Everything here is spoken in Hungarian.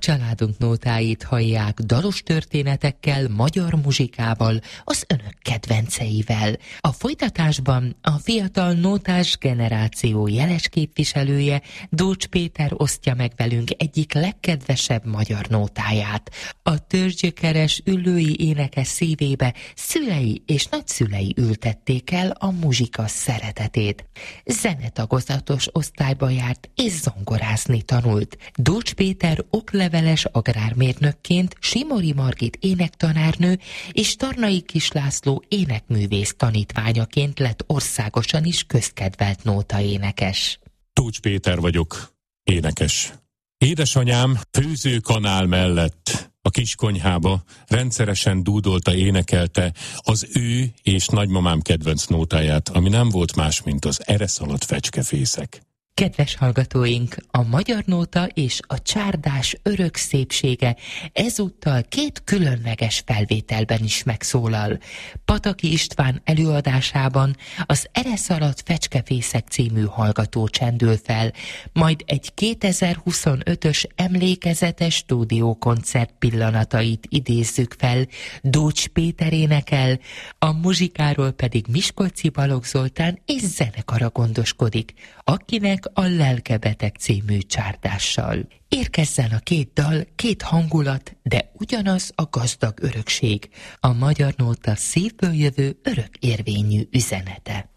családunk nótáit hallják dalos történetekkel, magyar muzsikával, az önök kedvenceivel. A folytatásban a fiatal nótás generáció jeles képviselője, Dócs Péter osztja meg velünk egyik legkedvesebb magyar nótáját. A törzsgyökeres üllői énekes szívébe szülei és nagyszülei ültették el a muzsika szeretetét. Zenetagozatos osztályba járt és zongorázni tanult. Dócs Péter okleveles agrármérnökként, Simori Margit énektanárnő és Tarnai Kis László énekművész tanítványaként lett országosan is közkedvelt nótaénekes. Dócs Péter vagyok, énekes. Édesanyám főzőkanál mellett a kiskonyhába rendszeresen dúdolta, énekelte az ő és nagymamám kedvenc nótáját, ami nem volt más, mint az ereszaladt fecskefészek. Kedves hallgatóink, a magyar nóta és a csárdás örök szépsége ezúttal két különleges felvételben is megszólal. Pataki István előadásában az Ereszaladt fecskefészek című hallgató csendül fel, majd egy 2025-ös emlékezetes stúdiókoncert pillanatait idézzük fel, Dócs Péter énekel, a muzsikáról pedig Miskolci Balogh Zoltán és zenekara gondoskodik, akinek a Lelkebeteg című csárdással. Érkezzen a két dal, két hangulat, de ugyanaz a gazdag örökség, a magyar nóta szívből jövő örök érvényű üzenete.